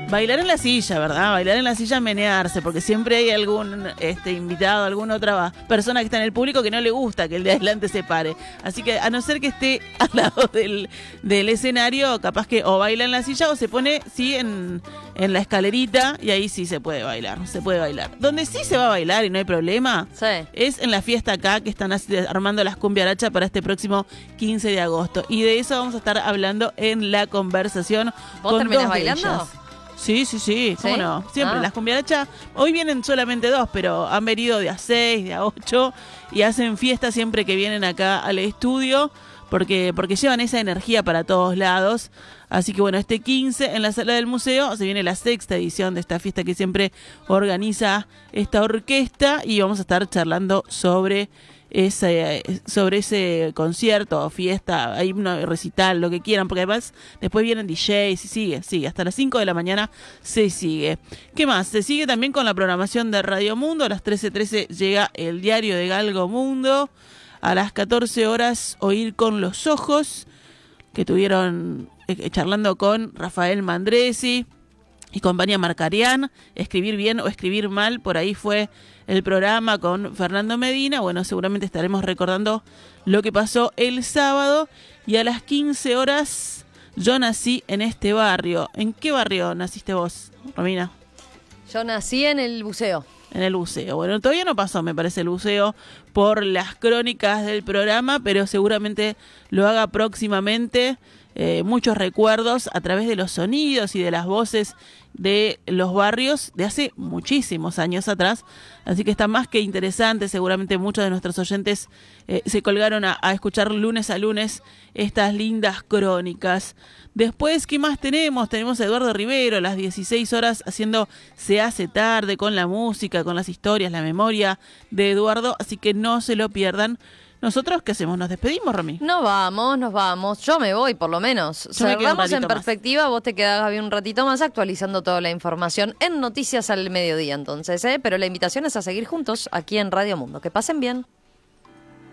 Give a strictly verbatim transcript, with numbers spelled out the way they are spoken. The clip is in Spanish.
Bailar en la silla, ¿verdad? Bailar en la silla, menearse, porque siempre hay algún este invitado, alguna otra persona que está en el público que no le gusta que el de adelante se pare. Así que a no ser que esté al lado del, del escenario, capaz que o baila en la silla o se pone, sí, en, en la escalerita y ahí sí se puede bailar, se puede bailar. Donde sí se va a bailar y no hay problema, sí, es en la fiesta acá que están armando las cumbiarachas para este próximo quince de agosto. Y de eso vamos a estar hablando en la conversación. ¿Vos con terminás dos de bailando? ellas. Sí, sí, sí, ¿cómo ¿Sí? no? Siempre, Ah. las cumbiarachas, hoy vienen solamente dos, pero han venido de a seis, de a ocho, y hacen fiesta siempre que vienen acá al estudio, porque, porque llevan esa energía para todos lados. Así que bueno, este quince en la sala del museo se viene la sexta edición de esta fiesta que siempre organiza esta orquesta, y vamos a estar charlando sobre ese, sobre ese concierto o fiesta, hay un recital, lo que quieran, porque además después vienen D Js y sigue, sigue, hasta las cinco de la mañana se sigue. ¿Qué más? Se sigue también con la programación de Radio Mundo. A las trece trece llega el diario de Galgo Mundo. A las catorce horas, Oír con los Ojos, que tuvieron eh, charlando con Rafael Mandresi y compañía Marcarián. Escribir bien o escribir mal, por ahí fue el programa con Fernando Medina. Bueno, seguramente estaremos recordando lo que pasó el sábado. Y a las quince horas, Yo nací en este barrio. ¿En qué barrio naciste vos, Romina? Yo nací en el buceo. En el buceo. Bueno, todavía no pasó, me parece, el buceo por las crónicas del programa, pero seguramente lo haga próximamente. Eh, muchos recuerdos a través de los sonidos y de las voces de los barrios de hace muchísimos años atrás. Así que está más que interesante. Seguramente muchos de nuestros oyentes eh, se colgaron a, a escuchar lunes a lunes estas lindas crónicas. Después, ¿qué más tenemos? Tenemos a Eduardo Rivero a las dieciséis horas haciendo Se hace tarde, con la música, con las historias, la memoria de Eduardo. Así que no se lo pierdan. ¿Nosotros qué hacemos? ¿Nos despedimos, Romy? Nos vamos, nos vamos. Yo me voy, por lo menos. Yo me quedo un Cerramos en ratito más. perspectiva. Vos te quedás, Gaby, un ratito más actualizando toda la información en Noticias al Mediodía, entonces, ¿eh? Pero la invitación es a seguir juntos aquí en Radio Mundo. Que pasen bien.